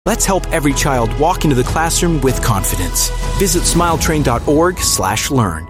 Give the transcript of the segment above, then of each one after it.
Let's help every child walk into the classroom with confidence. Visit smiletrain.org/learn.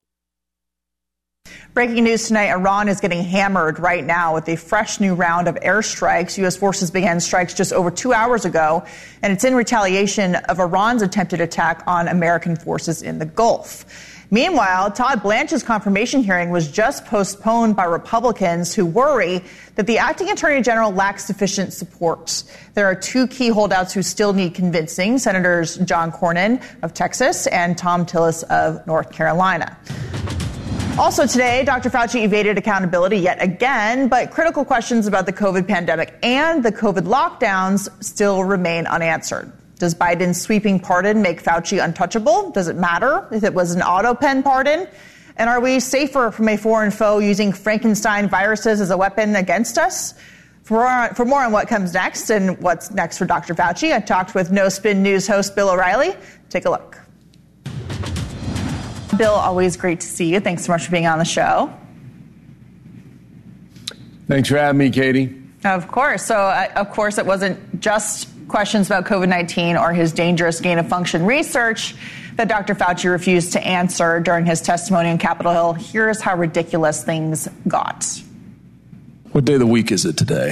Breaking news tonight, Iran is getting hammered right now with a fresh new round of airstrikes. U.S. forces began strikes just over 2 hours ago, and it's in retaliation of Iran's attempted attack on American forces in the Gulf. Meanwhile, Todd Blanche's confirmation hearing was just postponed by Republicans who worry that the acting attorney general lacks sufficient support. There are two key holdouts who still need convincing, Senators John Cornyn of Texas and Thom Tillis of North Carolina. Also today, Dr. Fauci evaded accountability yet again, but critical questions about the COVID pandemic and the COVID lockdowns still remain unanswered. Does Biden's sweeping pardon make Fauci untouchable? Does it matter if it was an auto pen pardon? And are we safer from a foreign foe using Frankenstein viruses as a weapon against us? For more on what comes next and what's next for Dr. Fauci, I talked with No Spin News host Bill O'Reilly. Take a look. Bill, always great to see you. Thanks so much for being on the show. Thanks for having me, Katie. Of course. So, of course, it wasn't just questions about COVID-19 or his dangerous gain-of-function research that Dr. Fauci refused to answer during his testimony on Capitol Hill. Here's how ridiculous things got. What day of the week is it today?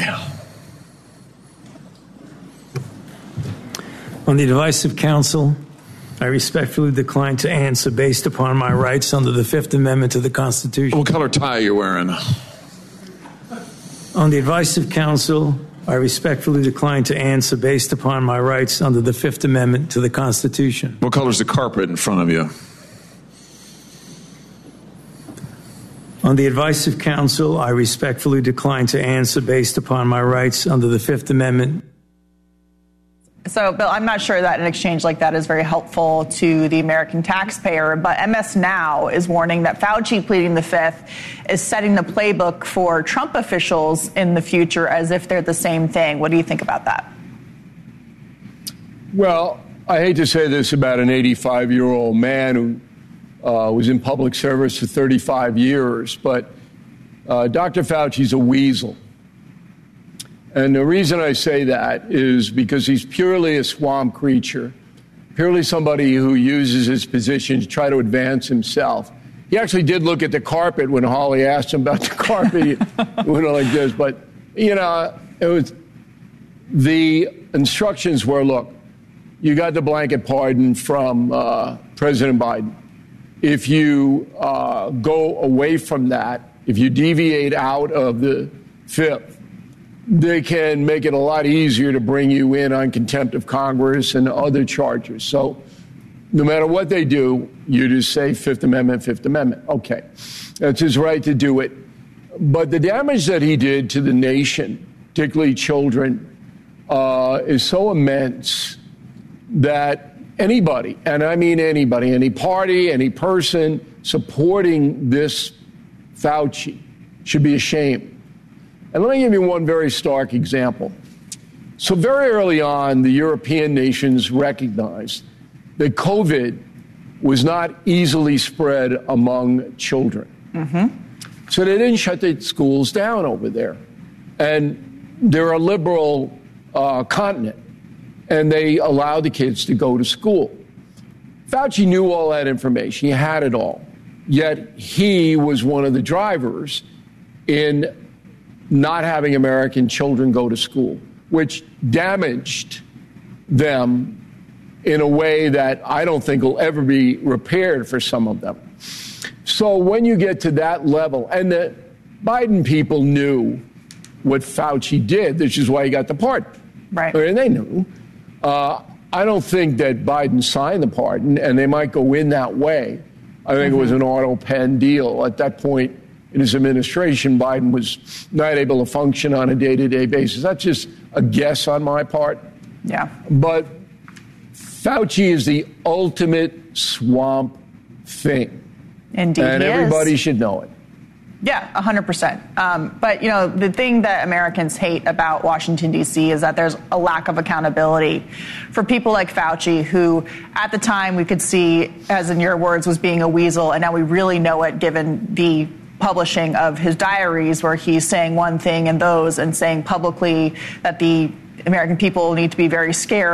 On the advice of counsel, I respectfully decline to answer based upon my rights under the Fifth Amendment to the Constitution. What color tie are you wearing? On the advice of counsel, I respectfully decline to answer based upon my rights under the Fifth Amendment to the Constitution. What color is the carpet in front of you? On the advice of counsel, I respectfully decline to answer based upon my rights under the Fifth Amendment. So, Bill, I'm not sure that an exchange like that is very helpful to the American taxpayer, but MS Now is warning that Fauci pleading the Fifth is setting the playbook for Trump officials in the future as if they're the same thing. What do you think about that? Well, I hate to say this about an 85-year-old man who was in public service for 35 years, but Dr. Fauci's a weasel. And the reason I say that is because he's purely a swamp creature, purely somebody who uses his position to try to advance himself. He actually did look at the carpet when Holly asked him about the carpet. He went like this. But, you know, it was the instructions were, look, you got the blanket pardon from President Biden. If you go away from that, if you deviate out of the Fifth, they can make it a lot easier to bring you in on contempt of Congress and other charges. So no matter what they do, you just say Fifth Amendment, Fifth Amendment. Okay, that's his right to do it. But the damage that he did to the nation, particularly children, is so immense that anybody, and I mean anybody, any party, any person supporting this Fauci should be ashamed. And let me give you one very stark example. So very early on, the European nations recognized that COVID was not easily spread among children. Mm-hmm. So they didn't shut the schools down over there. And they're a liberal continent, and they allowed the kids to go to school. Fauci knew all that information. He had it all. Yet he was one of the drivers in not having American children go to school, which damaged them in a way that I don't think will ever be repaired for some of them. So when you get to that level, and the Biden people knew what Fauci did, which is why he got the pardon. Right. And they knew. I don't think that Biden signed the pardon, and they might go in that way. I think it was an auto pen deal. At that point in his administration, Biden was not able to function on a day-to-day basis. That's just a guess on my part. Yeah. But Fauci is the ultimate swamp thing. Indeed, and everybody should know it. Yeah, 100%. But, you know, the thing that Americans hate about Washington, D.C. is that there's a lack of accountability for people like Fauci, who at the time we could see, as in your words, was being a weasel. And now we really know it, given the publishing of his diaries where he's saying one thing in those and saying publicly that the American people need to be very scared.